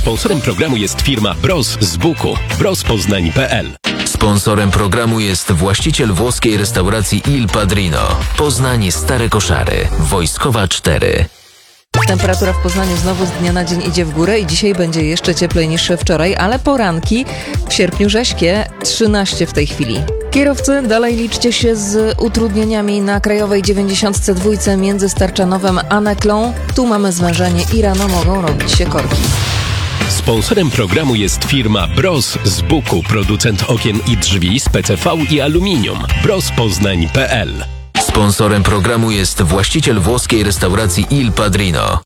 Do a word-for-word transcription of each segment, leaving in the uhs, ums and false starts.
Sponsorem programu jest firma Bros z Buku. bros poznań kropka p l. Sponsorem programu jest właściciel włoskiej restauracji Il Padrino. Poznań Stare Koszary. Wojskowa cztery. Temperatura w Poznaniu znowu z dnia na dzień idzie w górę i dzisiaj będzie jeszcze cieplej niż wczoraj, ale poranki w sierpniu rześkie, trzynaście w tej chwili. Kierowcy, dalej liczcie się z utrudnieniami na krajowej dziewięćdziesiątce dwa między Starczanowem a Neklą. Tu mamy zwężenie i rano mogą robić się korki. Sponsorem programu jest firma Bros z Buku, producent okien i drzwi z P C V i aluminium. bros poznań kropka p l. Sponsorem programu jest właściciel włoskiej restauracji Il Padrino.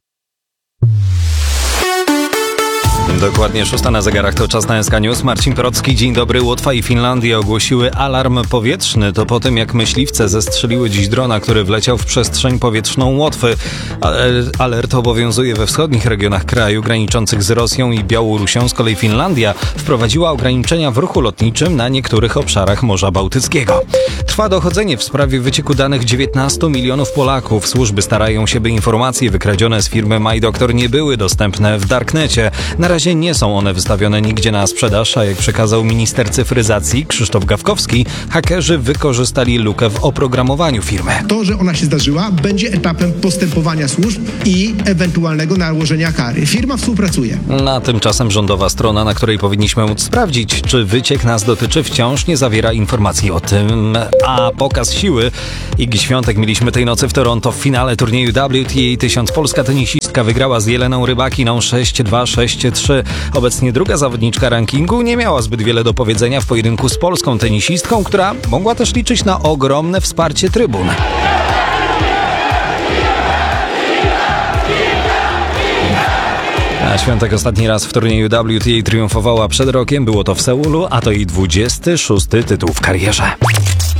Dokładnie szósta na zegarach, to czas na S K News. Marcin Porocki, dzień dobry. Łotwa i Finlandia ogłosiły alarm powietrzny. To po tym, jak myśliwce zestrzeliły dziś drona, który wleciał w przestrzeń powietrzną Łotwy. Alert obowiązuje we wschodnich regionach kraju graniczących z Rosją i Białorusią. Z kolei Finlandia wprowadziła ograniczenia w ruchu lotniczym na niektórych obszarach Morza Bałtyckiego. Trwa dochodzenie w sprawie wycieku danych dziewiętnastu milionów Polaków. Służby starają się, by informacje wykradzione z firmy MyDoctor nie były dostępne w darknecie. Na razie nie są one wystawione nigdzie na sprzedaż, a jak przekazał minister cyfryzacji Krzysztof Gawkowski, hakerzy wykorzystali lukę w oprogramowaniu firmy. To, że ona się zdarzyła, będzie etapem postępowania służb i ewentualnego nałożenia kary. Firma współpracuje. Na tymczasem rządowa strona, na której powinniśmy móc sprawdzić, czy wyciek nas dotyczy, wciąż nie zawiera informacji o tym. A pokaz siły Igi Świątek mieliśmy tej nocy w Toronto w finale turnieju W T A tysiąc. Polska tenisistka wygrała z Jeleną Rybakiną sześć dwa, sześć trzy. Obecnie druga zawodniczka rankingu nie miała zbyt wiele do powiedzenia w pojedynku z polską tenisistką, która mogła też liczyć na ogromne wsparcie trybun. A Świątek ostatni raz w turnieju W T A triumfowała przed rokiem. Było to w Seulu, a to jej dwudziesty szósty tytuł w karierze.